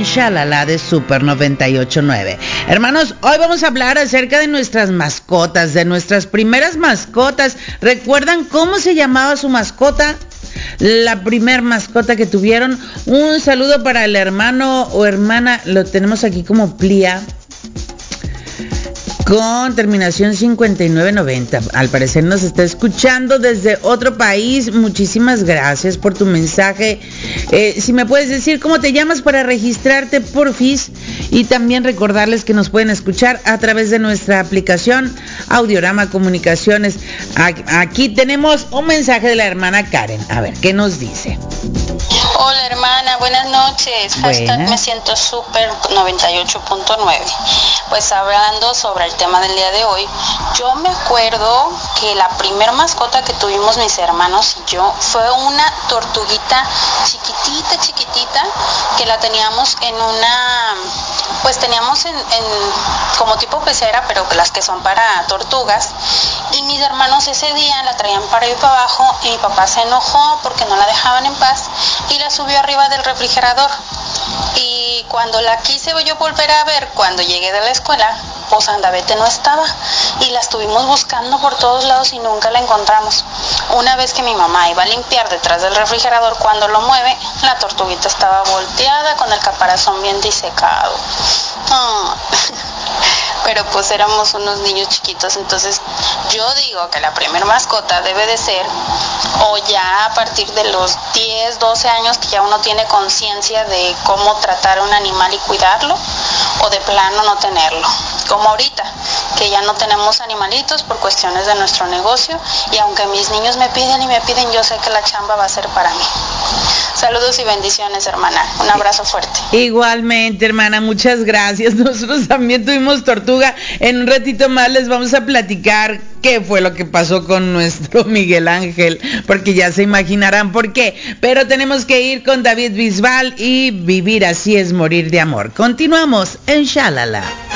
Shalala de Super 98.9. Hermanos, hoy vamos a hablar acerca de nuestras mascotas, de nuestras primeras mascotas. ¿Recuerdan cómo se llamaba su mascota? La primer mascota que tuvieron. Un saludo para el hermano o hermana, lo tenemos aquí como Plia, con terminación 5990. Al parecer nos está escuchando desde otro país. Muchísimas gracias por tu mensaje. Si me puedes decir cómo te llamas para registrarte, porfis. Y también recordarles que nos pueden escuchar a través de nuestra aplicación Audiorama Comunicaciones. Aquí tenemos un mensaje de la hermana Karen. A ver, ¿qué nos dice? Hola hermana, buenas noches. Hashtag me siento súper 98.9. Pues hablando sobre el tema del día de hoy, yo me acuerdo que la primer mascota que tuvimos mis hermanos y yo fue una tortuguita chiquitita, que la teníamos en una, pues teníamos en como tipo pecera, pero las que son para tortugas. Y mis hermanos ese día la traían para ir para abajo y mi papá se enojó porque no la dejaban en paz y la subió arriba del refrigerador. Y cuando la quise yo volver a ver, cuando llegué de la escuela, pues Andavete no estaba y la estuvimos buscando por todos lados y nunca la encontramos. Una vez que mi mamá iba a limpiar detrás del refrigerador, cuando lo mueve, la tortuguita estaba volteada con el caparazón bien disecado. Pero pues éramos unos niños chiquitos, entonces yo digo que la primer mascota debe de ser, o ya a partir de los 10, 12 años que ya uno tiene conciencia de cómo tratar a un animal y cuidarlo, o de plano no tenerlo. Como ahorita, que ya no tenemos animalitos por cuestiones de nuestro negocio, y aunque mis niños me piden, yo sé que la chamba va a ser para mí. Saludos y bendiciones, hermana. Un abrazo fuerte. Igualmente, hermana, muchas gracias. Nosotros también tuvimos tortuga. En un ratito más les vamos a platicar qué fue lo que pasó con nuestro Miguel Ángel, porque ya se imaginarán por qué. Pero tenemos que ir con David Bisbal y Vivir así es morir de amor. Continuamos en Shalala.